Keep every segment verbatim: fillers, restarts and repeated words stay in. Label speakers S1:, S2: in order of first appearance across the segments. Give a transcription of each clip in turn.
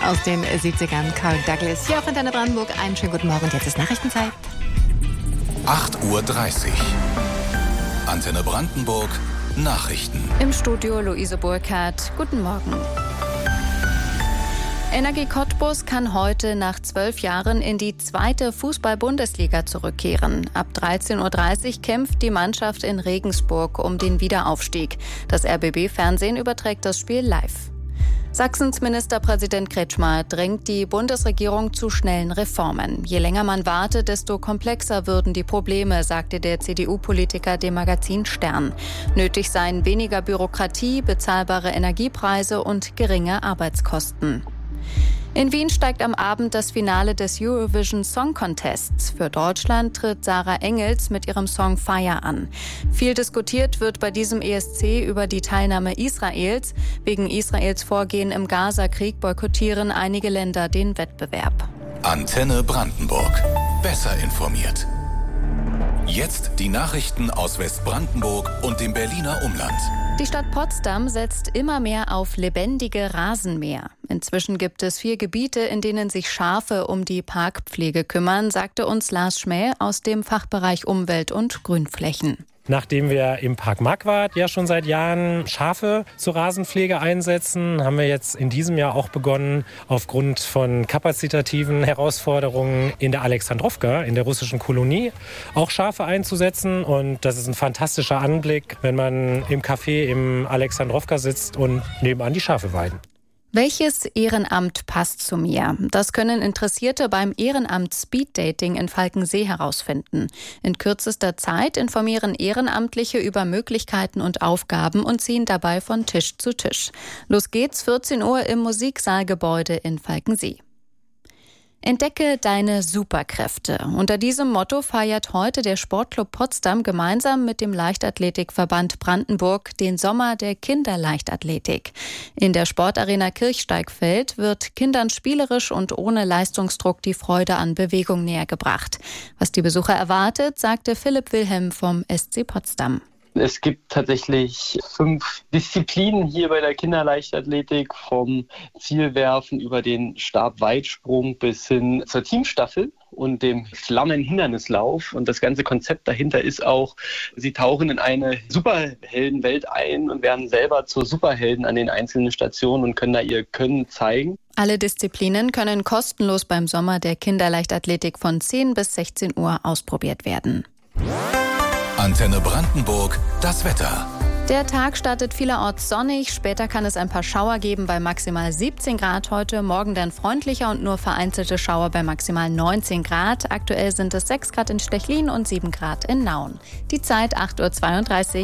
S1: aus den siebzigern, Carl Douglas. Hier auf Antenne Brandenburg, einen schönen guten Morgen und jetzt ist Nachrichtenzeit.
S2: acht Uhr dreißig. Antenne Brandenburg, Nachrichten.
S3: Im Studio Luise Burkhardt. Guten Morgen. Energie Cottbus kann heute nach zwölf Jahren in die zweite Fußball-Bundesliga zurückkehren. Ab dreizehn Uhr dreißig kämpft die Mannschaft in Regensburg um den Wiederaufstieg. Das R B B-Fernsehen überträgt das Spiel live. Sachsens Ministerpräsident Kretschmer drängt die Bundesregierung zu schnellen Reformen. Je länger man wartet, desto komplexer würden die Probleme, sagte der C D U-Politiker dem Magazin Stern. Nötig seien weniger Bürokratie, bezahlbare Energiepreise und geringe Arbeitskosten. In Wien steigt am Abend das Finale des Eurovision Song Contests. Für Deutschland tritt Sarah Engels mit ihrem Song Fire an. Viel diskutiert wird bei diesem E S C über die Teilnahme Israels. Wegen Israels Vorgehen im Gaza-Krieg boykottieren einige Länder den Wettbewerb.
S2: Antenne Brandenburg. Besser informiert. Jetzt die Nachrichten aus Westbrandenburg und dem Berliner Umland.
S3: Die Stadt Potsdam setzt immer mehr auf lebendige Rasenmäher. Inzwischen gibt es vier Gebiete, in denen sich Schafe um die Parkpflege kümmern, sagte uns Lars Schmäh aus dem Fachbereich Umwelt und Grünflächen.
S4: Nachdem wir im Park Marquardt ja schon seit Jahren Schafe zur Rasenpflege einsetzen, haben wir jetzt in diesem Jahr auch begonnen, aufgrund von kapazitativen Herausforderungen in der Alexandrowka, in der russischen Kolonie, auch Schafe einzusetzen. Und das ist ein fantastischer Anblick, wenn man im Café im Alexandrowka sitzt und nebenan die Schafe weiden.
S3: Welches Ehrenamt passt zu mir? Das können Interessierte beim Ehrenamt Speed Dating in Falkensee herausfinden. In kürzester Zeit informieren Ehrenamtliche über Möglichkeiten und Aufgaben und ziehen dabei von Tisch zu Tisch. Los geht's, vierzehn Uhr im Musiksaalgebäude in Falkensee. Entdecke deine Superkräfte. Unter diesem Motto feiert heute der Sportclub Potsdam gemeinsam mit dem Leichtathletikverband Brandenburg den Sommer der Kinderleichtathletik. In der Sportarena Kirchsteigfeld wird Kindern spielerisch und ohne Leistungsdruck die Freude an Bewegung nähergebracht. Was die Besucher erwartet, sagte Philipp Wilhelm vom S C Potsdam.
S5: Es gibt tatsächlich fünf Disziplinen hier bei der Kinderleichtathletik, vom Zielwerfen über den Stabweitsprung bis hin zur Teamstaffel und dem Flammenhindernislauf. Und das ganze Konzept dahinter ist auch, sie tauchen in eine Superheldenwelt ein und werden selber zu Superhelden an den einzelnen Stationen und können da ihr Können zeigen.
S3: Alle Disziplinen können kostenlos beim Sommer der Kinderleichtathletik von zehn bis sechzehn Uhr ausprobiert werden.
S2: Antenne Brandenburg, das Wetter.
S3: Der Tag startet vielerorts sonnig, später kann es ein paar Schauer geben bei maximal siebzehn Grad heute, morgen dann freundlicher und nur vereinzelte Schauer bei maximal neunzehn Grad. Aktuell sind es sechs Grad in Stechlin und sieben Grad in Nauen. Die Zeit acht Uhr zweiunddreißig.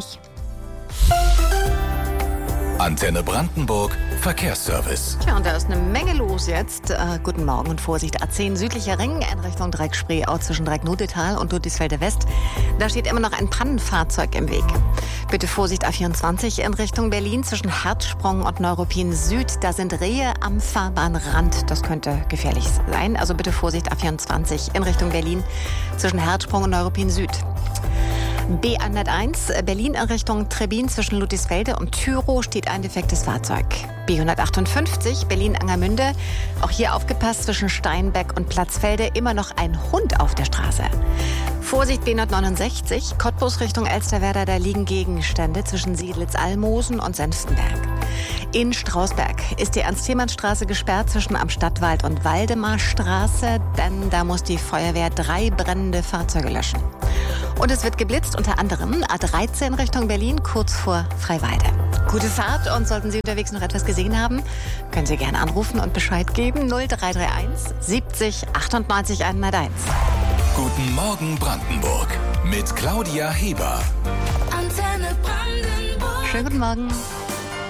S2: Antenne Brandenburg, Verkehrsservice.
S1: Tja, und da ist eine Menge los jetzt. Äh, guten Morgen und Vorsicht. A zehn südlicher Ring in Richtung Dreieck-Spreeau zwischen Dreieck-Nudetal und Ludwigsfelde West. Da steht immer noch ein Pannenfahrzeug im Weg. Bitte Vorsicht A vierundzwanzig in Richtung Berlin zwischen Herzsprung und Neuruppin Süd. Da sind Rehe am Fahrbahnrand. Das könnte gefährlich sein. Also bitte Vorsicht A vierundzwanzig in Richtung Berlin zwischen Herzsprung und Neuruppin Süd. B hunderteins, Berlin in Richtung Trebin zwischen Ludwigsfelde und Tyrow steht ein defektes Fahrzeug. B hundertachtundfünfzig, Berlin-Angermünde, auch hier aufgepasst zwischen Steinbeck und Platzfelde, immer noch ein Hund auf der Straße. Vorsicht B hundertneunundsechzig, Cottbus Richtung Elsterwerda, da liegen Gegenstände zwischen Siedlitz-Almosen und Senftenberg. In Strausberg ist die Ernst-Thiemann-Straße gesperrt zwischen Am Stadtwald und Waldemarstraße, denn da muss die Feuerwehr drei brennende Fahrzeuge löschen. Und es wird geblitzt, unter anderem A dreizehn Richtung Berlin, kurz vor Freiwalde. Gute Fahrt, und sollten Sie unterwegs noch etwas gesehen haben, können Sie gerne anrufen und Bescheid geben. null drei drei eins siebzig achtundneunzig hunderteins.
S2: Guten Morgen Brandenburg mit Claudia Heber.
S1: Antenne Brandenburg. Schönen guten Morgen.